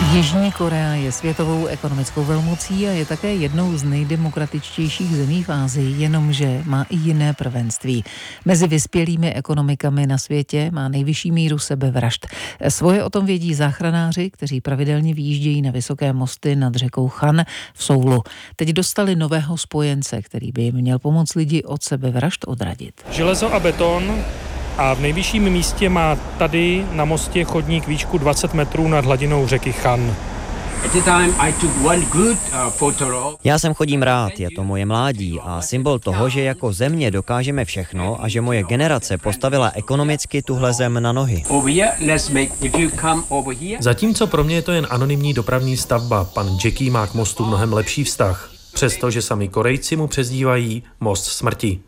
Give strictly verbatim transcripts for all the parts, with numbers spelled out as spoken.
Jižní Korea je světovou ekonomickou velmocí a je také jednou z nejdemokratičtějších zemí v Asii, jenomže má i jiné prvenství. Mezi vyspělými ekonomikami na světě má nejvyšší míru sebevražd. Svoje o tom vědí záchranáři, kteří pravidelně vyjíždějí na vysoké mosty nad řekou Han v Soulu. Teď dostali nového spojence, který by jim měl pomoct lidi od sebevražd odradit. Železo a beton. A v nejvyšším místě má tady na mostě chodník výšku dvacet metrů nad hladinou řeky Han. Já sem chodím rád, je to moje mládí a symbol toho, že jako země dokážeme všechno a že moje generace postavila ekonomicky tuhle zem na nohy. Zatímco pro mě je to jen anonymní dopravní stavba, pan Jackie má k mostu mnohem lepší vztah. Přestože sami Korejci mu přezdívají most smrti.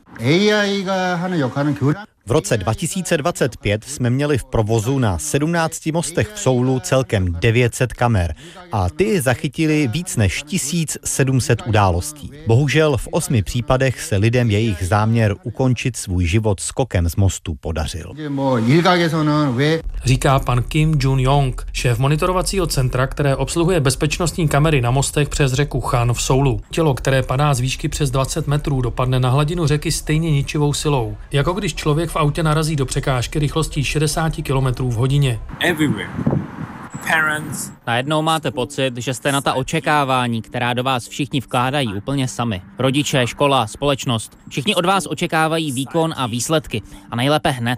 V roce dva tisíce dvacet pět jsme měli v provozu na sedmnácti mostech v Soulu celkem devět set kamer a ty zachytili víc než tisíc sedm set událostí. Bohužel v osmi případech se lidem jejich záměr ukončit svůj život skokem z mostu podařil. Říká pan Kim Jun-yong, šéf monitorovacího centra, které obsluhuje bezpečnostní kamery na mostech přes řeku Han v Soulu. Tělo, které padá z výšky přes dvacet metrů, dopadne na hladinu řeky stejně ničivou silou, jako když člověk v autě narazí do překážky rychlostí šedesát kilometrů v hodině. Najednou máte pocit, že jste na ta očekávání, která do vás všichni vkládají, úplně sami. Rodiče, škola, společnost. Všichni od vás očekávají výkon a výsledky. A nejlépe hned.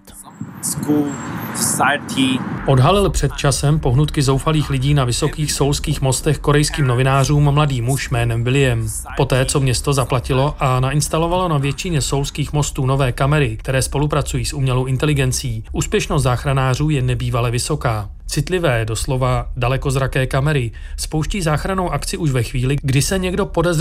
Odhalil před časem pohnutky zoufalých lidí na vysokých soulských mostech korejským novinářům mladý muž jménem William. Poté, co město zaplatilo a nainstalovalo na většině soulských mostů nové kamery, které spolupracují s umělou inteligencí, úspěšnost záchranářů je nebývale vysoká. Citlivé, doslova dalekozraké kamery spouští záchrannou akci už ve chvíli, kdy se někdo podezřelý